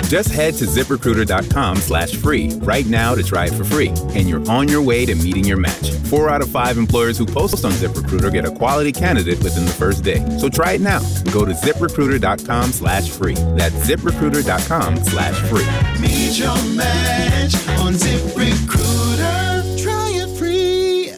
Just head to ZipRecruiter.com/free right now to try it for free, and you're on your way to meeting your match. 4 out of 5 employers who post on ZipRecruiter get a quality candidate within the first day. So try it now. Go to ZipRecruiter.com/free. That's ZipRecruiter.com/free. Meet your match on ZipRecruiter. Try it free.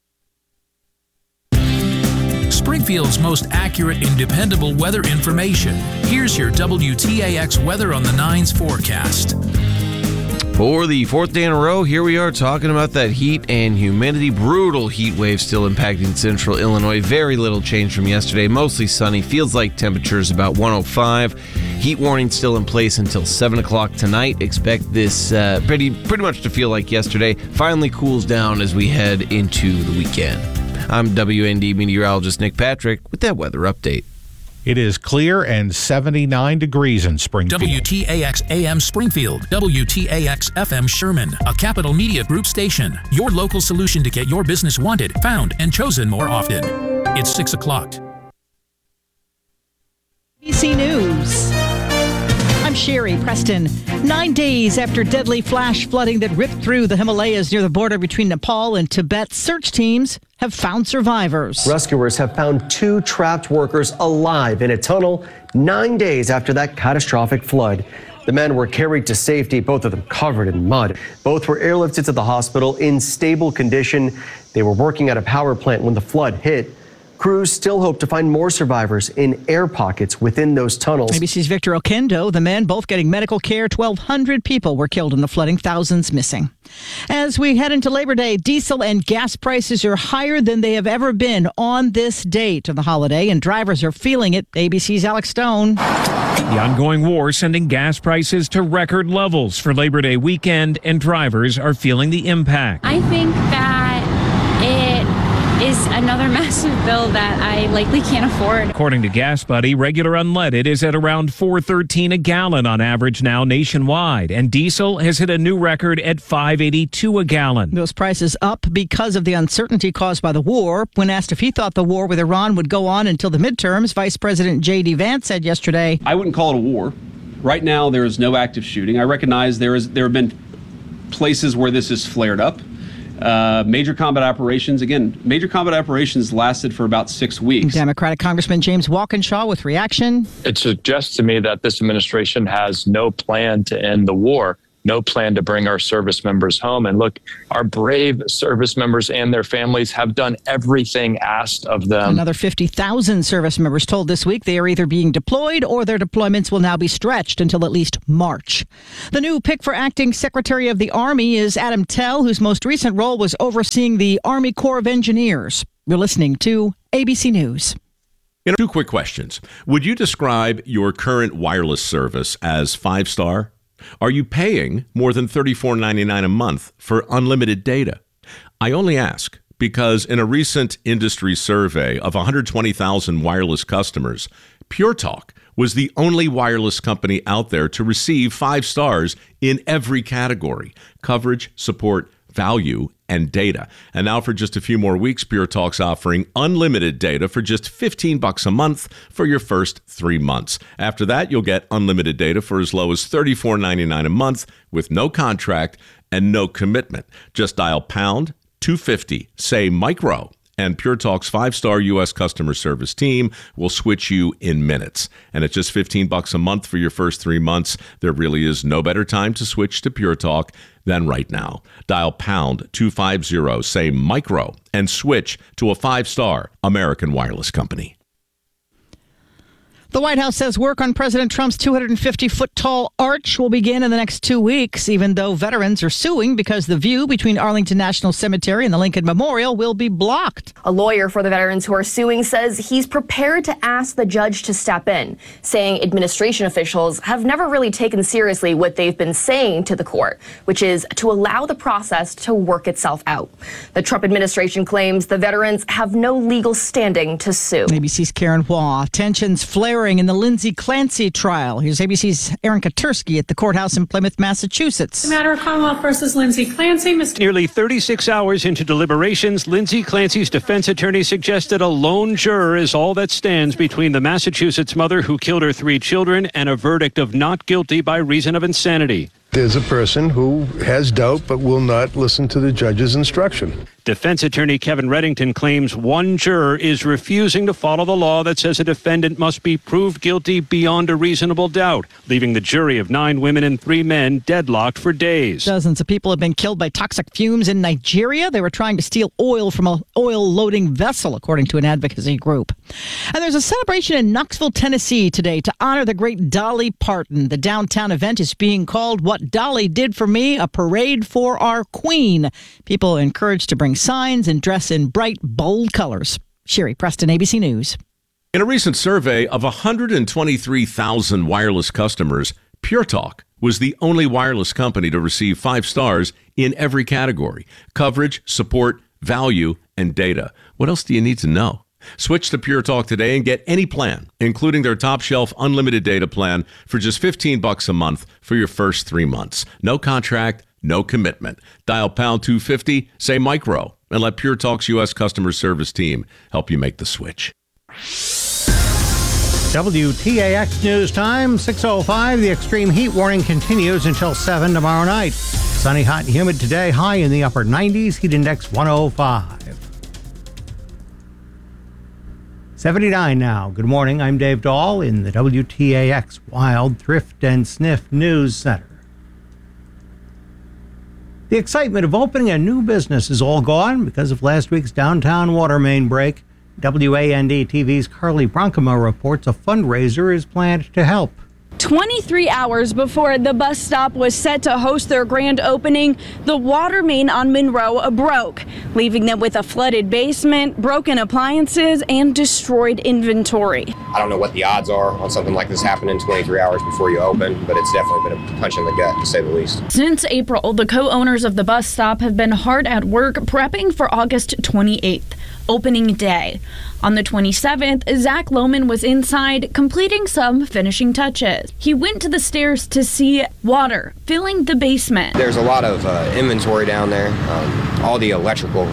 Springfield's most accurate and dependable weather information. Here's your WTAX Weather on the 9's forecast. For the fourth day in a row, here we are talking about that heat and humidity. Brutal heat wave still impacting central Illinois. Very little change from yesterday. Mostly sunny. Feels like temperatures about 105. Heat warning still in place until 7 o'clock tonight. Expect this pretty much to feel like yesterday. Finally cools down as we head into the weekend. I'm WND meteorologist Nick Patrick with that weather update. It is clear and 79 degrees in Springfield. WTAX AM Springfield, WTAX FM Sherman, a Capital Media Group station. Your local solution to get your business wanted, found, and chosen more often. It's 6 o'clock. ABC News. I'm Sherry Preston. 9 days after deadly flash flooding that ripped through the Himalayas near the border between Nepal and Tibet, search teams have found survivors. Rescuers have found 2 trapped workers alive in a tunnel 9 days after that catastrophic flood. The men were carried to safety, both of them covered in mud. Both were airlifted to the hospital in stable condition. They were working at a power plant when the flood hit. Crews still hope to find more survivors in air pockets within those tunnels. ABC's Victor Okendo, the men both getting medical care. 1,200 people were killed in the flooding, thousands missing. As we head into Labor Day, diesel and gas prices are higher than they have ever been on this date of the holiday, and drivers are feeling it. ABC's Alex Stone. The ongoing war sending gas prices to record levels for Labor Day weekend, and drivers are feeling the impact. I think that it is another massive bill that I likely can't afford. According to Gas Buddy, regular unleaded is at around $4.13 a gallon on average now nationwide, and diesel has hit a new record at $5.82 a gallon. Those prices up because of the uncertainty caused by the war. When asked if he thought the war with Iran would go on until the midterms, Vice President J.D. Vance said yesterday, I wouldn't call it a war. Right now, there is no active shooting. I recognize there have been places where this has flared up. Major combat operations lasted for about 6 weeks. Democratic Congressman James Walkinshaw with reaction. It suggests to me that this administration has no plan to end the war, no plan to bring our service members home. And look, our brave service members and their families have done everything asked of them. Another 50,000 service members told this week they are either being deployed or their deployments will now be stretched until at least March. The new pick for acting Secretary of the Army is Adam Tell, whose most recent role was overseeing the Army Corps of Engineers. You're listening to ABC News. 2 quick questions. Would you describe your current wireless service as 5-star? Are you paying more than $34.99 a month for unlimited data? I only ask because in a recent industry survey of 120,000 wireless customers, Pure Talk was the only wireless company out there to receive 5 stars in every category: coverage, support, value, and data. And now for just a few more weeks, Pure Talk's offering unlimited data for just $15 a month for your first 3 months. After that, you'll get unlimited data for as low as $34.99 a month with no contract and no commitment. Just dial pound 250, say micro, and Pure Talk's 5-star U.S. customer service team will switch you in minutes. And at just $15 a month for your first 3 months, there really is no better time to switch to Pure Talk than right now. Dial pound 250, say micro, and switch to a 5-star American wireless company. The White House says work on President Trump's 250-foot-tall arch will begin in the next 2 weeks, even though veterans are suing because the view between Arlington National Cemetery and the Lincoln Memorial will be blocked. A lawyer for the veterans who are suing says he's prepared to ask the judge to step in, saying administration officials have never really taken seriously what they've been saying to the court, which is to allow the process to work itself out. The Trump administration claims the veterans have no legal standing to sue. ABC's Karen Hua. Tensions flare hearing in the Lindsay Clancy trial. Here's ABC's Aaron Katursky at the courthouse in Plymouth, Massachusetts. The matter of Commonwealth versus Lindsay Clancy. Nearly 36 hours into deliberations, Lindsay Clancy's defense attorney suggested a lone juror is all that stands between the Massachusetts mother who killed her 3 children and a verdict of not guilty by reason of insanity. There's a person who has doubt but will not listen to the judge's instruction. Defense attorney Kevin Reddington claims one juror is refusing to follow the law that says a defendant must be proved guilty beyond a reasonable doubt, leaving the jury of 9 women and 3 men deadlocked for days. Dozens of people have been killed by toxic fumes in Nigeria. They were trying to steal oil from an oil-loading vessel, according to an advocacy group. And there's a celebration in Knoxville, Tennessee today to honor the great Dolly Parton. The downtown event is being called What Dolly Did for Me, a parade for our queen. People are encouraged to bring signs and dress in bright, bold colors. Sherry Preston, ABC News. In a recent survey of 123,000 wireless customers, Pure Talk was the only wireless company to receive 5 stars in every category: coverage, support, value, and data. What else do you need to know? Switch to Pure Talk today and get any plan, including their top shelf unlimited data plan for just $15 a month for your first 3 months. No contract, no commitment. Dial pound 250, say micro, and let Pure Talk's U.S. customer service team help you make the switch. WTAX News Time, 6:05. The extreme heat warning continues until 7 tomorrow night. Sunny, hot, and humid today. High in the upper 90s. Heat index 105. 79 now. Good morning. I'm Dave Dahl in the WTAX Wild Thrift and Sniff News Center. The excitement of opening a new business is all gone because of last week's downtown water main break. WAND TV's Carly Bronkema reports a fundraiser is planned to help. 23 hours before the bus stop was set to host their grand opening, the water main on Monroe broke, leaving them with a flooded basement, broken appliances, and destroyed inventory. I don't know what the odds are on something like this happening 23 hours before you open, but it's definitely been a punch in the gut, to say the least. Since April, the co-owners of the bus stop have been hard at work prepping for August 28th, opening day. On the 27th, Zach Lohman was inside completing some finishing touches. He went to the stairs to see water filling the basement. There's a lot of inventory down there. All the electrical,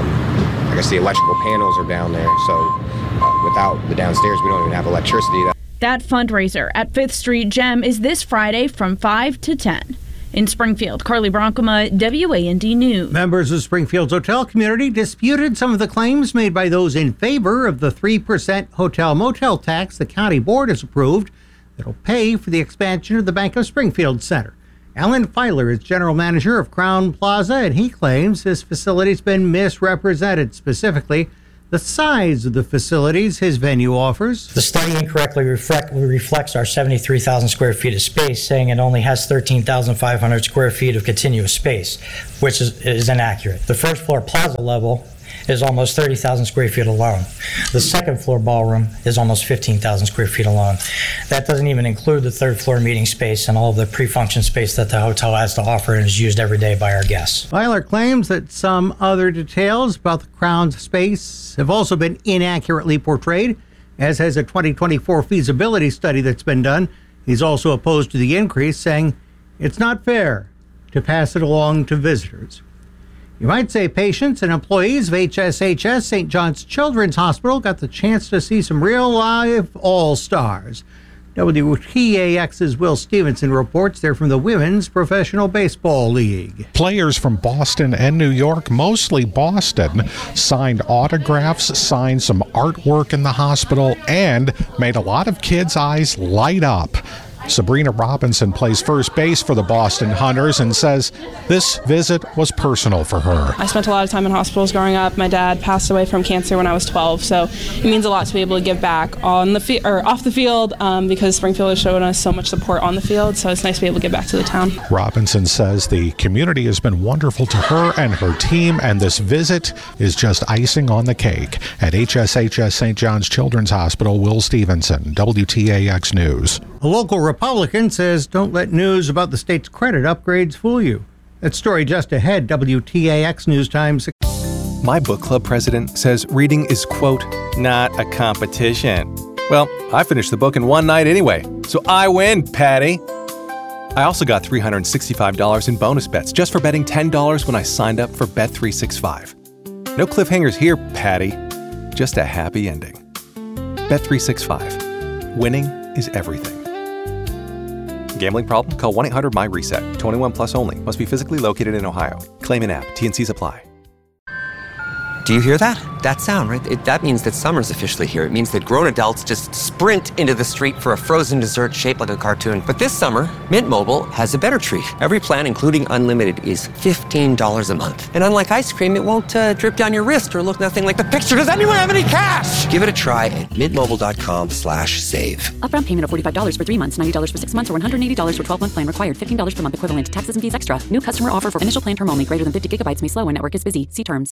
the electrical panels are down there. So without the downstairs, we don't even have electricity. That fundraiser at 5th Street Gem is this Friday from 5 to 10. In Springfield, Carly Bronkema, WAND News. Members of Springfield's hotel community disputed some of the claims made by those in favor of the 3% hotel-motel tax the county board has approved that'll pay for the expansion of the Bank of Springfield Center. Alan Filer is general manager of Crown Plaza, and he claims his facility's been misrepresented, specifically the size of the facilities his venue offers. The study incorrectly reflects our 73,000 square feet of space, saying it only has 13,500 square feet of continuous space, which is inaccurate. The first floor plaza level is almost 30,000 square feet alone. The second floor ballroom is almost 15,000 square feet alone. That doesn't even include the third floor meeting space and all of the pre-function space that the hotel has to offer and is used every day by our guests. Filer claims that some other details about the Crown's space have also been inaccurately portrayed, as has a 2024 feasibility study that's been done. He's also opposed to the increase, saying it's not fair to pass it along to visitors. You might say patients and employees of HSHS St. John's Children's Hospital got the chance to see some real live all-stars. WTAX's Will Stevenson reports they're from the Women's Professional Baseball League. Players from Boston and New York, mostly Boston, signed autographs, signed some artwork in the hospital, and made a lot of kids' eyes light up. Sabrina Robinson plays first base for the Boston Hunters and says this visit was personal for her. I spent a lot of time in hospitals growing up. My dad passed away from cancer when I was 12, so it means a lot to be able to give back on the off the field because Springfield has shown us so much support on the field, so it's nice to be able to give back to the town. Robinson says the community has been wonderful to her and her team, and this visit is just icing on the cake. At HSHS St. John's Children's Hospital, Will Stevenson, WTAX News. A local Republican says don't let news about the state's credit upgrades fool you. That story just ahead, WTAX News Time. My book club president says reading is, quote, not a competition. Well, I finished the book in one night anyway, so I win, Patty. I also got $365 in bonus bets just for betting $10 when I signed up for Bet365. No cliffhangers here, Patty. Just a happy ending. Bet365. Winning is everything. Gambling problem? Call 1-800-MY-RESET. 21 plus only. Must be physically located in Ohio. Claim in app. T&Cs apply. Do you hear that? That sound, right? That means that summer's officially here. It means that grown adults just sprint into the street for a frozen dessert shaped like a cartoon. But this summer, Mint Mobile has a better treat. Every plan, including unlimited, is $15 a month. And unlike ice cream, it won't drip down your wrist or look nothing like the picture. Does anyone have any cash? Give it a try at mintmobile.com/save. Upfront payment of $45 for 3 months, $90 for 6 months, or $180 for 12-month plan required. $15 per month equivalent. Taxes and fees extra. New customer offer for initial plan term only. Greater than 50 gigabytes may slow when network is busy. See terms.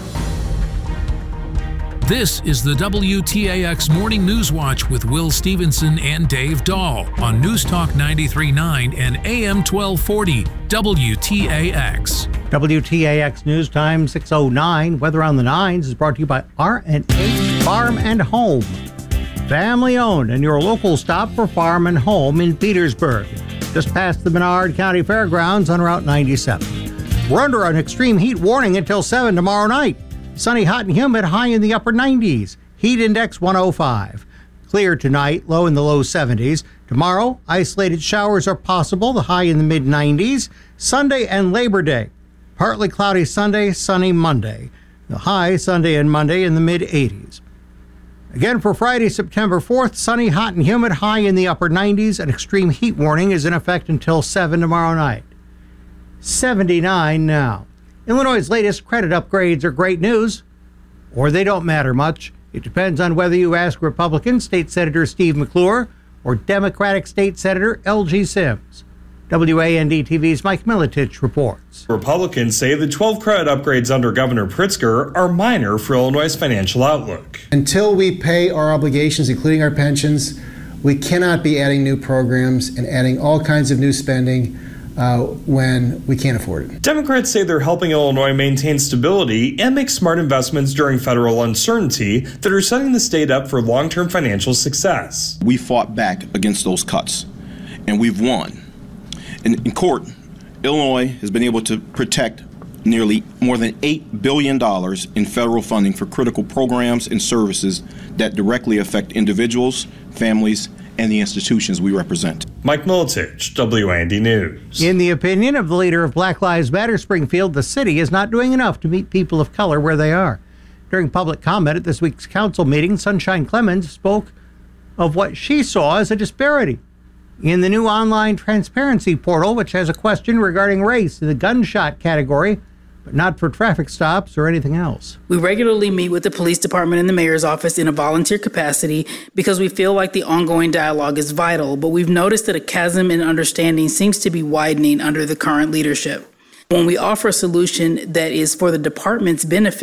This is the WTAX Morning News Watch with Will Stevenson and Dave Dahl on News Talk 93.9 and AM 1240 WTAX. WTAX News Time 6:09. Weather on the 9s is brought to you by R&H Farm and Home. Family owned and your local stop for farm and home in Petersburg. Just past the Menard County Fairgrounds on Route 97. We're under an extreme heat warning until 7 tomorrow night. Sunny, hot, and humid, high in the upper 90s. Heat index 105. Clear tonight, low in the low 70s. Tomorrow, isolated showers are possible, the high in the mid-90s. Sunday and Labor Day. Partly cloudy Sunday, sunny Monday. The high Sunday and Monday in the mid-80s. Again for Friday, September 4th, sunny, hot, and humid, high in the upper 90s. An extreme heat warning is in effect until 7 tomorrow night. 79 now. Illinois' latest credit upgrades are great news, or they don't matter much. It depends on whether you ask Republican State Senator Steve McClure or Democratic State Senator L.G. Sims. WAND-TV's Mike Militich reports. Republicans say the 12 credit upgrades under Governor Pritzker are minor for Illinois' financial outlook. Until we pay our obligations, including our pensions, we cannot be adding new programs and adding all kinds of new spending when we can't afford it. Democrats say they're helping Illinois maintain stability and make smart investments during federal uncertainty that are setting the state up for long-term financial success. We fought back against those cuts, and we've won. In court, Illinois has been able to protect nearly more than $8 billion in federal funding for critical programs and services that directly affect individuals, families, and the institutions we represent. Mike Militich, WAND News. In the opinion of the leader of Black Lives Matter Springfield, the city is not doing enough to meet people of color where they are. During public comment at this week's council meeting, Sunshine Clemens spoke of what she saw as a disparity in the new online transparency portal, which has a question regarding race in the gunshot category, but not for traffic stops or anything else. We regularly meet with the police department and the mayor's office in a volunteer capacity because we feel like the ongoing dialogue is vital, but we've noticed that a chasm in understanding seems to be widening under the current leadership. When we offer a solution that is for the department's benefit,